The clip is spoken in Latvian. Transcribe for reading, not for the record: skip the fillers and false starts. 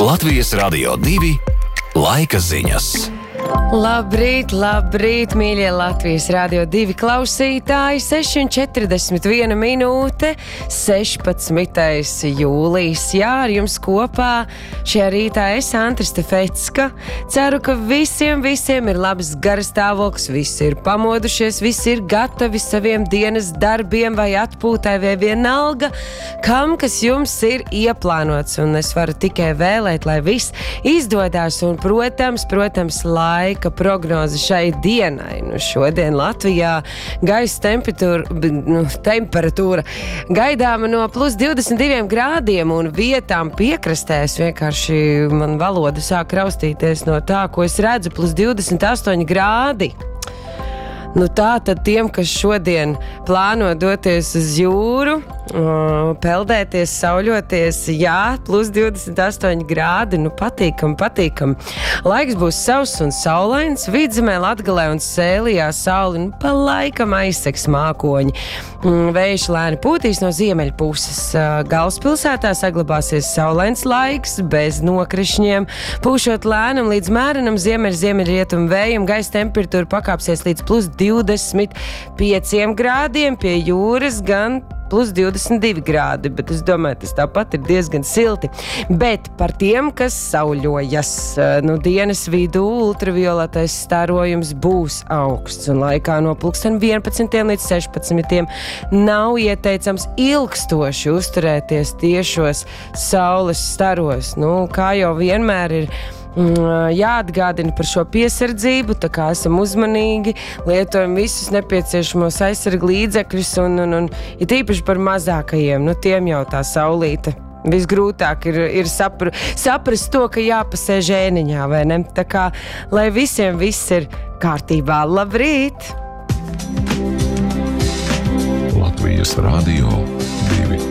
Latvijas Radio 2 laika ziņas. Labrīt, mīļie Latvijas Radio 2 klausītāji, 6:41 minūte, 16. jūlijas. Jā, ar jums kopā šajā rītā es, Antra Stefecka. Ceru, ka visiem ir labs garastāvoklis, visi ir pamodušies, visi ir gatavi saviem dienas darbiem vai atpūtai vai vienalga, kam kas jums ir ieplānots. Un es varu tikai vēlēt, lai viss izdodās un, protams, laika prognoze šai dienai. Šodien Latvijā gaisa temperatūra gaidāma no plus 22 grādiem un vietām piekrastēs. Vienkārši man valoda sāk raustīties no tā, ko es redzu, plus 28 grādi. Tā tad tiem, kas šodien plāno doties uz jūru, peldēties, sauļoties, jā, plus 28 grādi, patīkam. Laiks būs sauss un saulains, Vidzemē, Latgalē un Sēlijā sauli, pa laikam aizsegs mākoņi. Vējš lēni pūtīs no ziemeļa puses. Galvaspilsētā saglabāsies saulains laiks, bez nokrišņiem, pūšot lēnam līdz mērenam ziemeļrietumu vējam, gaisa temperatūra pakāpsies līdz plus 25 grādiem, pie jūras gan plus 22 grādi, bet es domāju, tas tāpat ir diezgan silti. Bet par tiem, kas sauļojas, dienas vidū ultravioletais starojums būs augsts, un laikā no pulksten 11 līdz 16 nav ieteicams ilgstoši uzturēties tiešos saules staros. Kā jau vienmēr ir jāatgādina par šo piesardzību, tā kā esam uzmanīgi, lietojam visus nepieciešamos aizsargu līdzekļus un ir īpaši par mazākajiem, tiem jau tā saulīte. Visgrūtāk ir saprast to, ka jāpasēž ēniņā, vai ne? Tā kā, lai visiem viss ir kārtībā. Labrīt! Latvijas Radio 2